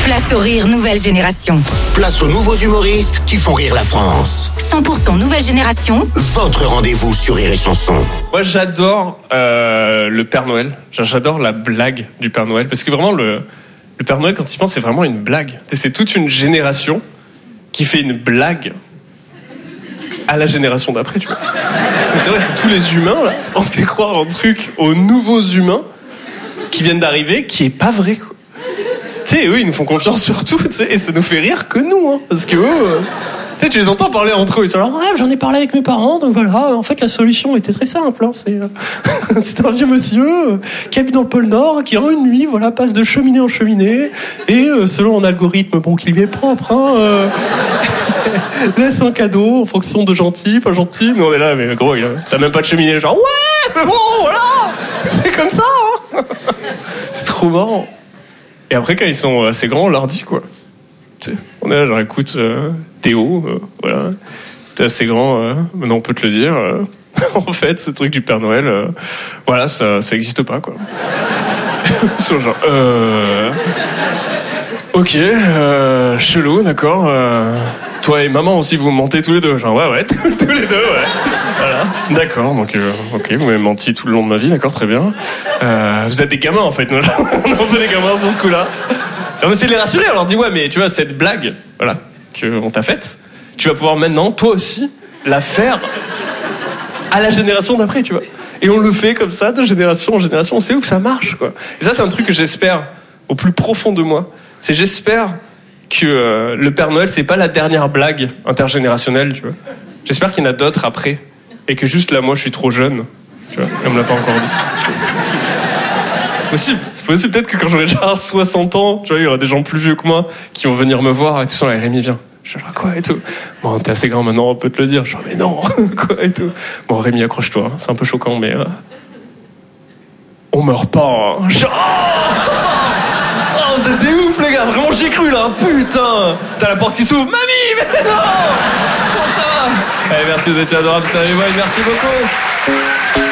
Place au rire nouvelle génération. Place aux nouveaux humoristes qui font rire la France. 100% nouvelle génération. Votre rendez-vous sur Rire et Chanson. Moi, j'adore le Père Noël. J'adore la blague du Père Noël. Parce que vraiment, le Père Noël, quand il pense, c'est vraiment une blague. C'est toute une génération qui fait une blague à la génération d'après, tu vois. Mais c'est vrai, c'est tous les humains, là. On fait croire un truc aux nouveaux humains qui viennent d'arriver, qui est pas vrai, quoi. Tu sais, eux, ils nous font confiance sur tout, tu sais, et ça nous fait rire que nous, hein. Parce que eux, tu sais, tu les entends parler entre eux. Ils sont là, ouais, j'en ai parlé avec mes parents, donc voilà, en fait, la solution était très simple, hein. C'est un vieux monsieur qui habite dans le pôle Nord, qui en une nuit, voilà, passe de cheminée en cheminée, et selon un algorithme, bon, qui lui est propre, hein, laisse un cadeau en fonction de gentil, pas gentil. Mais on est là, mais gros, t'as même pas de cheminée, genre, ouais, mais bon, voilà, c'est comme ça, hein. C'est trop marrant. Et après, quand ils sont assez grands, on leur dit, quoi. Tu sais, on est là, genre, écoute, Théo, voilà, t'es assez grand, maintenant on peut te le dire. En fait, ce truc du Père Noël, voilà, ça existe pas, quoi. Ils sont genre, ok, chelou, d'accord. Toi et maman aussi, vous mentez tous les deux. Genre, ouais, tous les deux, ouais. Voilà, d'accord, donc, ok, vous m'avez menti tout le long de ma vie, d'accord, très bien. Vous êtes des gamins, en fait, nous, là. On est un peu des gamins sur ce coup-là. Et on essaie de les rassurer, on leur dit, ouais, mais tu vois, cette blague, voilà, qu'on t'a faite, tu vas pouvoir maintenant, toi aussi, la faire à la génération d'après, tu vois. Et on le fait comme ça, de génération en génération, on sait où que ça marche, quoi. Et ça, c'est un truc que j'espère, au plus profond de moi, c'est j'espère que le Père Noël, c'est pas la dernière blague intergénérationnelle, tu vois. J'espère qu'il y en a d'autres après, et que juste là, moi, je suis trop jeune, tu vois, et on me l'a pas encore dit. C'est possible, peut-être que quand j'aurai déjà 60 ans, tu vois, il y aura des gens plus vieux que moi qui vont venir me voir et tout ça, là, Rémi, viens. Je suis là, quoi et tout. Bon, t'es assez grand maintenant, on peut te le dire. Je dis, mais non, quoi et tout. Bon, Rémi, accroche-toi, hein. C'est un peu choquant, mais on meurt pas, hein. Oh, vous êtes des ouf, les gars, vraiment, j'y ai cru, là, putain. T'as la porte qui s'ouvre, mamie, mais non. Comment ça va? Allez, merci, vous étiez adorables, salut, merci beaucoup.